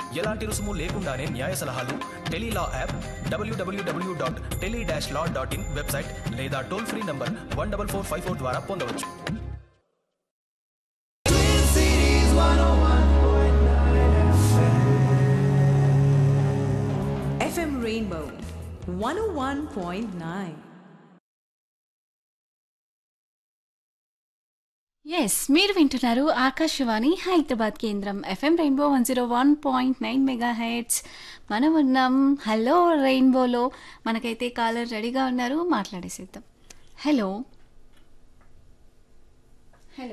ఎలాంటి రుసుము లేకుండానే న్యాయ సలహాలు టెలీలా యాప్, www.tele-law.in వెబ్సైట్ లేదా టోల్ ఫ్రీ నంబర్ 14454 ద్వారా పొందవచ్చు. FM Rainbow 101.9. ఎస్, మీరు వింటున్నారు ఆకాశవాణి హైదరాబాద్ కేంద్రం ఎఫ్ఎం రెయిన్బో 101.9 మెగా హెర్ట్జ్. మనం ఉన్నాం హలో రెయిన్బోలో. మనకైతే కాలర్ రెడీగా ఉన్నారు, మాట్లాడేసేద్దాం. హలో హలో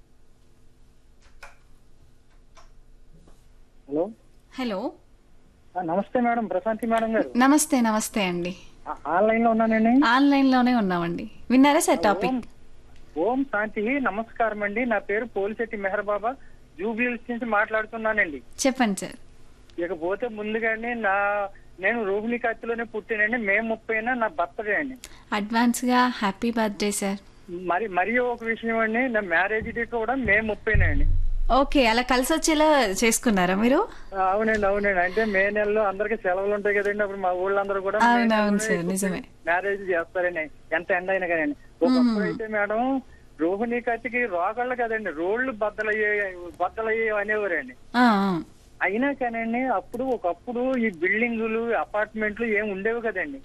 హలో హలో నమస్తే మేడం, ప్రశాంతి మేడం గారు. నమస్తే నమస్తే అండి. ఆన్లైన్ లో ఉన్నానండి. ఆన్లైన్లోనే ఉన్నామండి. విన్నారా సార్ టాపిక్? ఓం శాంతి, నమస్కారం అండి. నా పేరు పోలిశెట్టి మెహర్ బాబా, జూబ్లీహిల్స్ నుంచి మాట్లాడుతున్నానండి. చెప్పండి సార్. ఇకపోతే ముందుగానే నేను రోహిణి కత్తిలోనే పుట్టానండి. మే 30న నా బర్త్డే అండి. అడ్వాన్స్గా హ్యాపీ బర్త్డే సార్. మరి ఒక విషయం అండి, నా మ్యారేజ్ డేట్ కూడా మే 30నే అండి. ఓకే, అలా కలిసి వచ్చేలా చేసుకున్నారా మీరు? అవునండి అవునండి. అంటే మే నెలలో అందరికి సెలవులు ఉంటాయి కదండి, అప్పుడు మా ఊళ్ళందరూ కూడా అవునవును సార్, నిజమే. మ్యారేజ్ చేస్తారండి, ఎంత ఎండ అయినా కానీ. ఒకప్పుడు అయితే మేడం రోహిణి కత్తికి రోగాళ్ళు కదండి, రోడ్లు బద్దలయ్యే అనేవారండి. అయినా కానండి ఒకప్పుడు ఈ బిల్డింగులు అపార్ట్మెంట్లు ఏం ఉండేవి కదండి.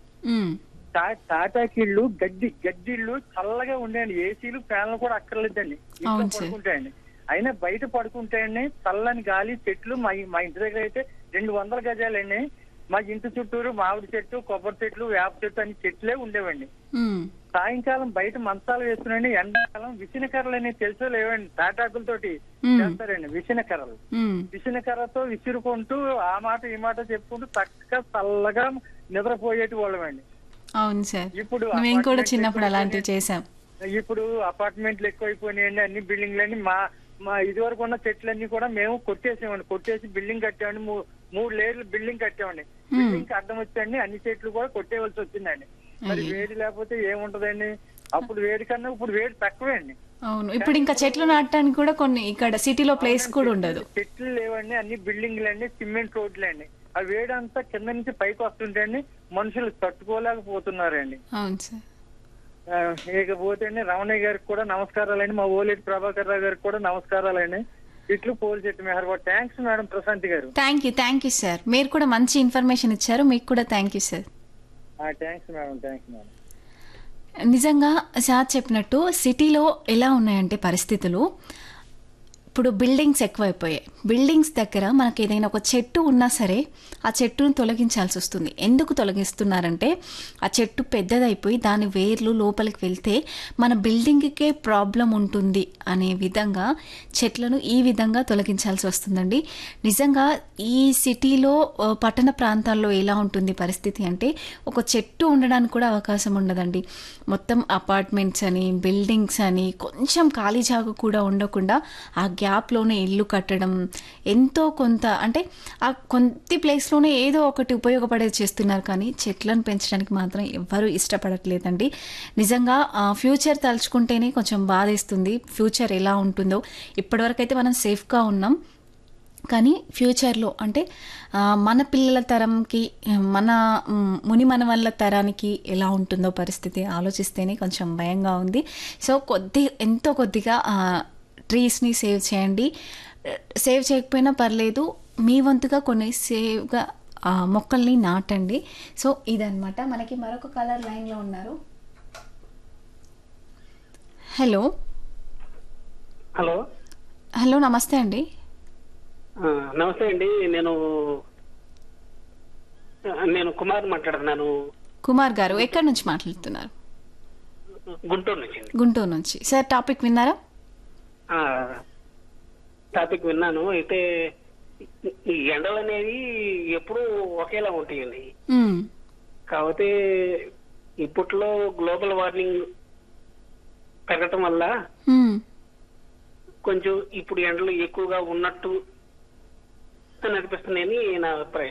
తాటాకిళ్ళు గడ్డిళ్ళు చల్లగా ఉండేయండి. ఏసీలు ఫ్యాన్లు కూడా అక్కర్లేదండి, ఇంట్లో పడుకుంటాయండి. అయినా బయట పడుకుంటాయండి, చల్లని గాలి, చెట్లు. మా ఇంటి దగ్గర అయితే 200 గజాలండి. మా ఇంటి చుట్టూరు మామిడి చెట్టు, కొబ్బరి చెట్లు, వేప చెట్టు అని చెట్లే ఉండేవండి. సాయంకాలం బయట మంచాలు వేసుకునండి. ఎండాకాలం విసినకర్రలు అనేవి తెలుసో లేవండి, తాటాకులతోటి చేస్తారండి విసినకర్రతో విసురుకుంటూ ఆ మాట ఈ మాట చెప్పుకుంటూ చక్కగా చల్లగా నిద్రపోయేటి వాళ్ళమండి. అవును సార్, ఇప్పుడు మేము కూడా చిన్నప్పుడు అలాంటివి చేసాం. ఇప్పుడు అపార్ట్మెంట్లు ఎక్కువైపోయినాయండి, అన్ని బిల్డింగ్లన్నీ. మా ఇదివరకు ఉన్న చెట్లన్నీ కూడా మేము కొట్టేసి బిల్డింగ్ కట్టామండి. 3 లేయర్లు బిల్డింగ్ కట్టామండి. బిల్డింగ్ కి అడ్డం వచ్చండి అన్ని చెట్లు కూడా కొట్టేవలసి వచ్చిందండి. మరి వేడి లేకపోతే ఏముంటదండి? అప్పుడు వేడి కన్నా ఇప్పుడు వేడి తక్కువే అండి. అవును, ఇప్పుడు ఇంకా చెట్లు నాటడానికి కూడా కొన్ని ఇక్కడ సిటీలో ప్లేస్ కూడా ఉండదు. చెట్లు లేవండి, అన్ని బిల్డింగ్లు అండి, సిమెంట్ రోడ్లు అండి. ఆ వేడి అంతా కింద నుంచి పైకి వస్తుంటే అండి మనుషులు తట్టుకోలేకపోతున్నారండి. అవును సార్. ఇకపోతే అండి రమణయ్య గారికి కూడా నమస్కారాలండి, మా ఓలేటి ప్రభాకర్ రావు గారికి కూడా నమస్కారాలండి. ఇట్లు పోలిశెట్టి మెహర్ బాబా. థ్యాంక్స్ మేడం ప్రశాంతి గారు. Thank you sir. మీరు కూడా మంచి ఇన్ఫర్మేషన్ ఇచ్చారు, మీకు కూడా thank you sir. Thanks madam, thanks madam. నిజంగా సార్ చెప్పినట్టు సిటీలో ఎలా ఉన్నాయంటే పరిస్థితులు, ఇప్పుడు బిల్డింగ్స్ ఎక్కువైపోయాయి. బిల్డింగ్స్ దగ్గర మనకి ఏదైనా ఒక చెట్టు ఉన్నా సరే ఆ చెట్టును తొలగించాల్సి వస్తుంది. ఎందుకు తొలగిస్తున్నారంటే ఆ చెట్టు పెద్దదైపోయి దాని వేర్లు లోపలికి వెళ్తే మన బిల్డింగ్కే ప్రాబ్లం ఉంటుంది అనే విధంగా చెట్లను ఈ విధంగా తొలగించాల్సి వస్తుందండి. నిజంగా ఈ సిటీలో పట్టణ ప్రాంతాల్లో ఎలా ఉంటుంది పరిస్థితి అంటే ఒక చెట్టు ఉండడానికి కూడా అవకాశం ఉండదండి. మొత్తం అపార్ట్మెంట్స్ అని, బిల్డింగ్స్ అని, కొంచెం ఖాళీ జాగా కూడా ఉండకుండా ఆ గ్యాప్లోనే ఇల్లు కట్టడం, ఎంతో కొంత అంటే ఆ కొద్ది ప్లేస్లోనే ఏదో ఒకటి ఉపయోగపడేది చేస్తున్నారు, కానీ చెట్లను పెంచడానికి మాత్రం ఎవ్వరూ ఇష్టపడట్లేదండి. నిజంగా ఫ్యూచర్ తలుచుకుంటేనే కొంచెం బాధేస్తుంది. ఫ్యూచర్ ఎలా ఉంటుందో, ఇప్పటివరకు అయితే మనం సేఫ్గా ఉన్నాం, కానీ ఫ్యూచర్లో అంటే మన పిల్లల తరంకి, మన మునిమనవళ్ళ తరానికి ఎలా ఉంటుందో పరిస్థితి ఆలోచిస్తేనే కొంచెం భయంగా ఉంది. సో ఎంతో కొద్దిగా ట్రీస్ని సేవ్ చేయండి. సేవ్ చేయకపోయినా పర్లేదు, మీ వంతుగా కొన్ని సేవ్గా మొక్కల్ని నాటండి. సో ఇదన్నమాట. మనకి మరొక కలర్ లైన్లో ఉన్నారు. హలో హలో హలో నమస్తే అండి. నమస్తే అండి. నేను కుమార్ మాట్లాడుతున్నాను. కుమార్ గారు ఎక్కడి నుంచి మాట్లాడుతున్నారు? గుంటూరు నుంచి. సార్ టాపిక్ విన్నారా? టాపిక్ విన్నాను. అయితే ఈ ఎండలు అనేవి ఎప్పుడూ ఒకేలా ఉంటాయండి. కాకపోతే ఇప్పట్లో గ్లోబల్ వార్మింగ్ పెరగటం వల్ల కొంచెం ఇప్పుడు ఎండలు ఎక్కువగా ఉన్నట్టు అని అనిపిస్తున్నాయని నా అభిప్రాయం.